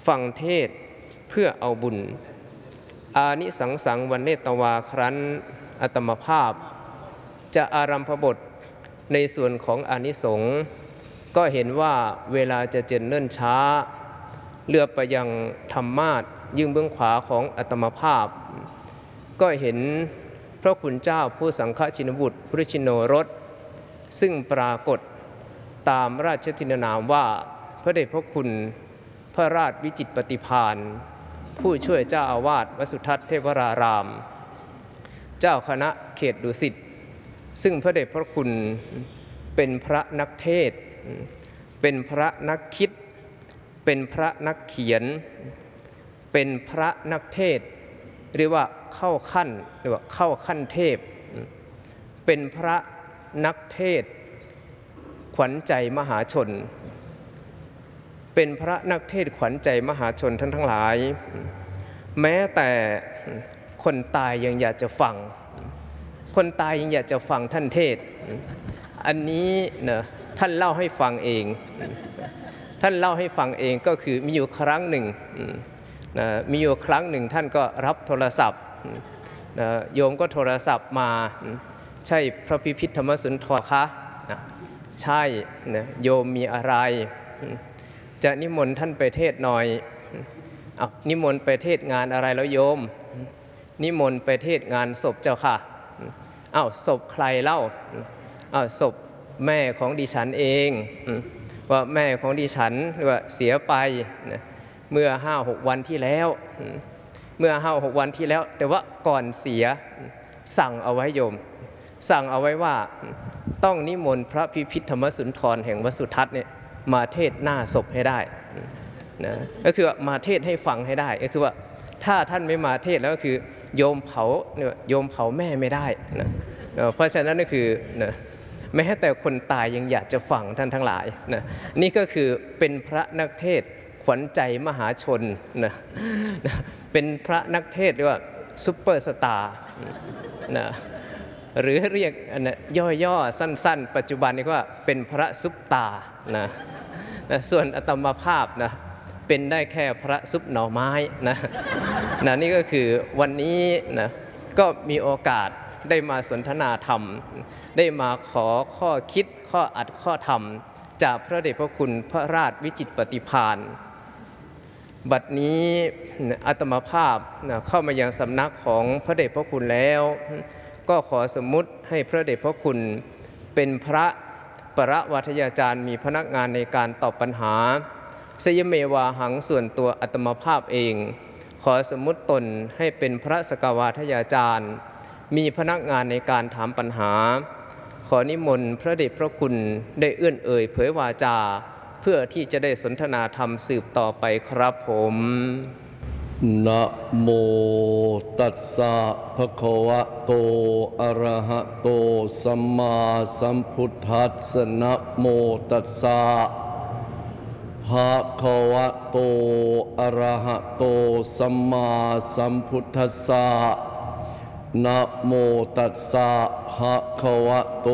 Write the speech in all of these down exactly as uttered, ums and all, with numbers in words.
ฟังเทศเพื่อเอาบุญอานิสังสังวันเนตวาครั้นอาตมภาพจะอารัมภบทในส่วนของอานิสงส์ก็เห็นว่าเวลาจะเจริญเนิ่นช้าเลือบไปยังธรรมาสยื่นเบื้องขวาของอาตมภาพก็เห็นพระคุณเจ้าผู้สังฆชินบุตรพุทธชินโนรสซึ่งปรากฏตามราชทินนามว่าพระเดชพระคุณพระราชวิจิตรปฏิภาณผู้ช่วยเจ้าอาวาสวัดสุทัศน์เทพวรารามเจ้าคณะเขตดุสิตซึ่งพระเดชพระคุณเป็นพระนักเทศน์เป็นพระนักคิดเป็นพระนักเขียนเป็นพระนักเทศน์เรียกว่าเข้าขั้นเรียกว่าเข้าขั้นเทพเป็นพระนักเทศน์ขวัญใจมหาชนเป็นพระนักเทศน์ขวัญใจมหาชนท่านทั้งหลายแม้แต่คนตายยังอยากจะฟังคนตายยังอยากจะฟังท่านเทศน์อันนี้นะท่านเล่าให้ฟังเองท่านเล่าให้ฟังเองก็คือมีอยู่ครั้งหนึ่งนะมีอยู่ครั้งหนึ่งท่านก็รับโทรศัพท์นะโยมก็โทรศัพท์มาใช่พระพิพิธธรรมสุนทรคะนะใช่นะโยมมีอะไรจะนิมนต์ท่านไปเทศหน่อยอ่ะนิมนต์ไปเทศงานอะไรแล้วโยมนิมนต์ไปเทศงานศพเจ้าค่ะอ้าวศพใครเล่าอ้าวศพแม่ของดิฉันเองว่าแม่ของดิฉันว่าเสียไปเมื่อห้าหกวันที่แล้วเมื่อห้าหกวันที่แล้วแต่ว่าก่อนเสียสั่งเอาไว้โยมสั่งเอาไว้ว่าต้องนิมนต์พระพิพิธธรรมสุนทรแห่งวัดสุทัศน์เนี่ยมาเทศหน้าศพให้ได้นะก็คือมาเทศให้ฟังให้ได้ก็คือว่าถ้าท่านไม่มาเทศแล้วก็คือโยมเผาเนี่ยโยมเผาแม่ไม่ได้นะเพราะฉะนั้นก็คือนะแม้แต่คนตายยังอยากจะฟังท่านทั้งหลายนะนี่ก็คือเป็นพระนักเทศขวัญใจมหาชนนะนะเป็นพระนักเทศเรียกว่าซุปเปอร์สตาร์นะหรือเรียกย่อๆสั้นๆปัจจุบันนี้ว่าเป็นพระซุปตานะนะส่วนอาตมาภาพนะเป็นได้แค่พระซุปหน่อไม้นะนะนี่ก็คือวันนี้นะก็มีโอกาสได้มาสนทนาธรรมได้มาขอข้อคิดข้ออัดข้อธรรมจากพระเดชพระคุณพระราชวิจิตรปฏิภาณบัดนี้อาตมาภาพนะเข้ามายังสำนักของพระเดชพระคุณแล้วก็ขอสมมุติให้พระเดชพระคุณเป็นพระประวัทยาจารย์มีพนักงานในการตอบปัญหาสยเมวาหังส่วนตัวอาตมาภาพเองขอสมมุติตนให้เป็นพระสกวาทยาจารย์มีพนักงานในการถามปัญหาขอนิมนต์พระเดชพระคุณได้เอื้อนเอ่ยเผยวาจาเพื่อที่จะได้สนทนาธรรมสืบต่อไปครับผมนะโมตัสสะภะคะวะโตอะระหะโตสัมมาสัมพุทธัสสะนะโมตัสสะภะคะวะโตอะระหะโตสัมมาสัมพุทธัสสะนะโมตัสสะภะคะวะโต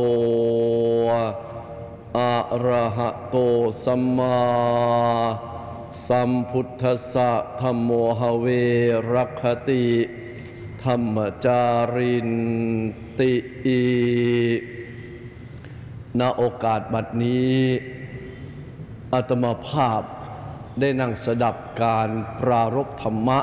อะระหะโตสัมมาสัมพุทธัสสะธัมโมหะเวรัคขติธัมมจารินติณโอกาสบัดนี้อาตมาภาพได้นั่งสดับการปรารภธรรมะ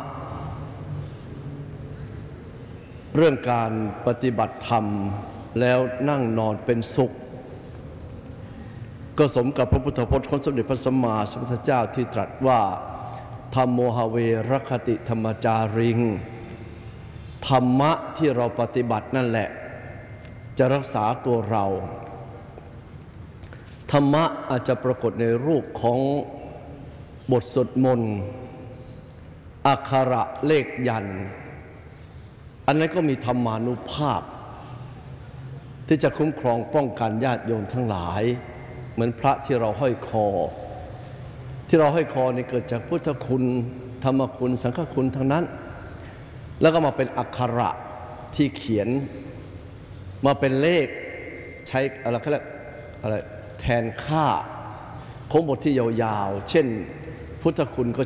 เรื่องการปฏิบัติธรรมแล้วนั่งนอนเป็นสุขก็สมกับพระพุทธพจน์ของสมเด็จพระสัมมาสัมพุทธเจ้าที่ตรัสว่าธัมโมหะเวรัคขติธัมมจาริงธรรมะที่เราปฏิบัตินั่นแหละจะรักษาตัวเราธรรมะอาจจะปรากฏในรูปของบทสวดมนต์อักขระเลขยันต์อันนั้นก็มีธรรมานุภาพที่จะคุ้มครองป้องกันญาติโยมทั้งหลายเหมือนพระที่เราห้อยคอที่เราห้อยคอนี่เกิดจากพุทธคุณธรรมคุณสังฆคุณทั้งนั้นแล้วก็มาเป็นอักขระที่เขียนมาเป็นเลขใช้อะไรเขาเรียกอะไรแทนค่าของบทที่ยาวๆเช่นพุทธคุณก็